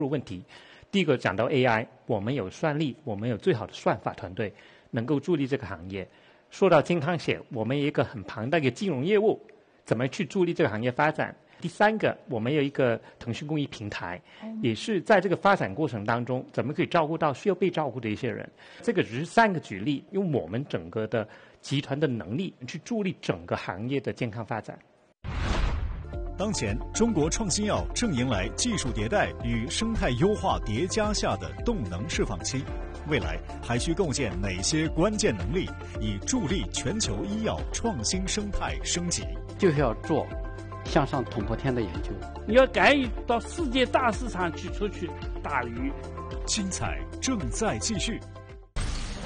问题。第一个讲到 AI， 我们有算力，我们有最好的算法团队，能够助力这个行业。说到健康险，我们有一个很庞大的金融业务，怎么去助力这个行业发展？第三个，我们有一个腾讯公益平台，也是在这个发展过程当中，怎么可以照顾到需要被照顾的一些人？这个只是3个举例，用我们整个的集团的能力去助力整个行业的健康发展。 当前，中国创新药正迎来技术迭代与生态优化叠加下的动能释放期，未来还需构建哪些关键能力，以助力全球医药创新生态升级？ 就是要做向上捅破天的研究， 你要敢于到世界大市场去出去打鱼。 精彩正在继续。